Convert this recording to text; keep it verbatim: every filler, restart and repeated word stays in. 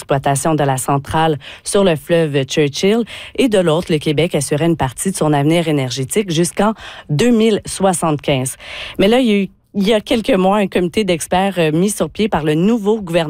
l'exploitation de la centrale sur le fleuve Churchill et de l'autre, le Québec assurait une partie de son avenir énergétique jusqu'en deux mille soixante-quinze. Mais là, il y a eu, il y a quelques mois, un comité d'experts mis sur pied par le nouveau gouvernement